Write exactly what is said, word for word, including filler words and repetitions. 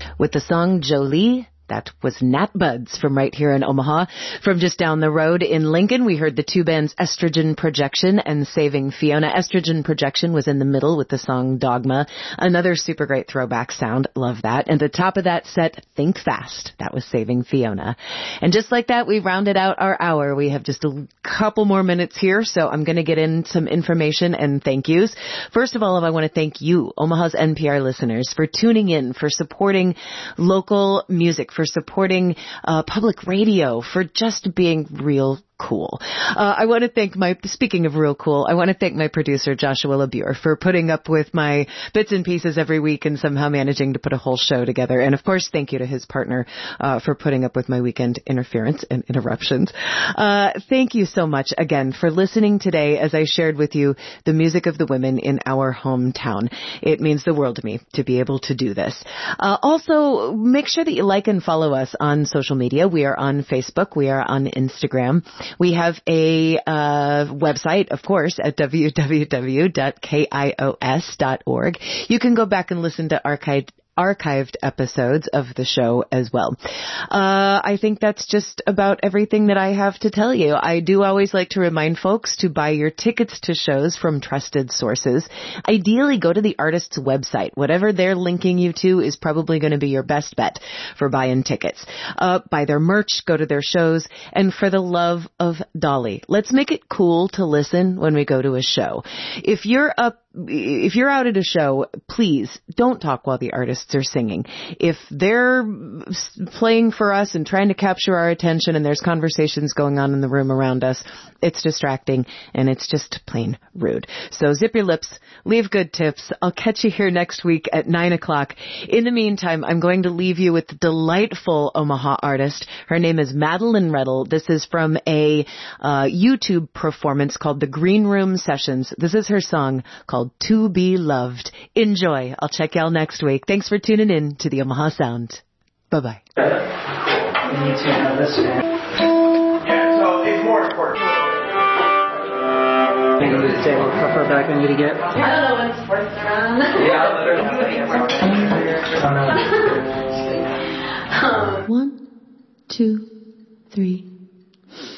with the song Jolie. That was Nat Buds from right here in Omaha. From just down the road in Lincoln, we heard the two bands Estrogen Projection and Saving Fiona. Estrogen Projection was in the middle with the song Dogma. Another super great throwback sound. Love that. And the top of that set, Think Fast. That was Saving Fiona. And just like that, we rounded out our hour. We have just a couple more minutes here, so I'm going to get in some information and thank yous. First of all, I want to thank you, Omaha's N P R listeners, for tuning in, for supporting local music, for supporting uh, public radio, for just being real cool. Uh, I want to thank my, speaking of real cool, I want to thank my producer, Joshua LeBure, for putting up with my bits and pieces every week and somehow managing to put a whole show together. And of course, thank you to his partner, uh, for putting up with my weekend interference and interruptions. Uh, thank you so much again for listening today as I shared with you the music of the women in our hometown. It means the world to me to be able to do this. Uh, also, make sure that you like and follow us on social media. We are on Facebook. We are on Instagram. We have a uh website, of course, at w w w dot kios dot org. You can go back and listen to archived archived episodes of the show as well. Uh, I think that's just about everything that I have to tell you. I do always like to remind folks to buy your tickets to shows from trusted sources. Ideally, go to the artist's website. Whatever they're linking you to is probably going to be your best bet for buying tickets. Uh, buy their merch, go to their shows, and for the love of Dolly, let's make it cool to listen when we go to a show. If you're up If you're out at a show, please don't talk while the artists are singing. If they're playing for us and trying to capture our attention and there's conversations going on in the room around us, it's distracting and it's just plain rude. So zip your lips, leave good tips. I'll catch you here next week at nine o'clock. In the meantime, I'm going to leave you with the delightful Omaha artist. Her name is Madeline Reddle. This is from a uh, YouTube performance called The Green Room Sessions. This is her song called To Be Loved. Enjoy. I'll check y'all next week. Thanks for tuning in to the Omaha Sound. Bye-bye. You need to listen. Yeah, so it's more important. Maybe we say how far back I need to get. I don't know when sports are on. Yeah, literally. um, One, two, three.